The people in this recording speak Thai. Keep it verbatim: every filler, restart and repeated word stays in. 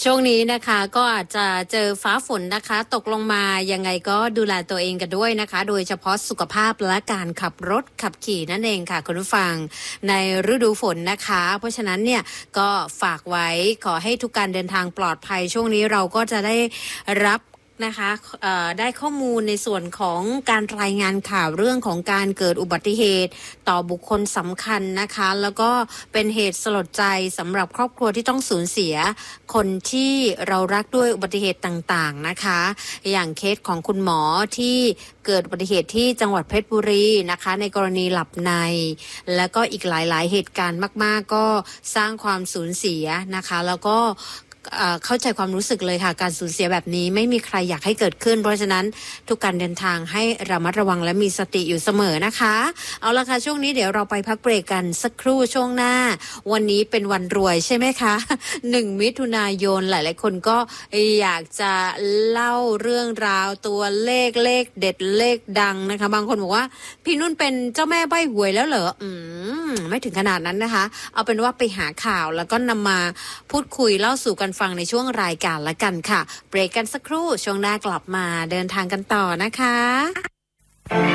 ช่วงนี้นะคะก็อาจจะเจอฟ้าฝนนะคะตกลงมายังไงก็ดูแลตัวเองกันด้วยนะคะโดยเฉพาะสุขภาพและการขับรถขับขี่นั่นเองค่ะคุณผู้ฟังในฤดูฝนนะคะเพราะฉะนั้นเนี่ยก็ฝากไว้ขอให้ทุกการเดินทางปลอดภัยช่วงนี้เราก็จะได้รับนะคะได้ข้อมูลในส่วนของการรายงานข่าวเรื่องของการเกิดอุบัติเหตุต่อบุคคลสำคัญนะคะแล้วก็เป็นเหตุสลดใจสำหรับครอบครัวที่ต้องสูญเสียคนที่เรารักด้วยอุบัติเหตุต่างๆนะคะอย่างเคสของคุณหมอที่เกิดอุบัติเหตุที่จังหวัดเพชรบุรีนะคะในกรณีหลับในแล้วก็อีกหลายๆเหตุการณ์มากๆก็สร้างความสูญเสียนะคะแล้วก็เข้าใจความรู้สึกเลยค่ะการสูญเสียแบบนี้ไม่มีใครอยากให้เกิดขึ้นเพราะฉะนั้นทุกการเดินทางให้ระมัดระวังและมีสติอยู่เสมอนะคะเอาละค่ะช่วงนี้เดี๋ยวเราไปพักเบรกกันสักครู่ช่วงหน้าวันนี้เป็นวันรวยใช่ไหมคะหนึ่งมิถุนายนหลายๆคนก็อยากจะเล่าเรื่องราวตัวเลขเลขเด็ดเลขดังนะคะบางคนบอกว่าพี่นุ่นเป็นเจ้าแม่ใบ้หวยแล้วเหรออืมไม่ถึงขนาดนั้นนะคะเอาเป็นว่าไปหาข่าวแล้วก็นำมาพูดคุยเล่าสู่กันฟังในช่วงรายการละกันค่ะเบรกกันสักครู่ช่วงหน้ากลับมาเดินทางกันต่อนะคะ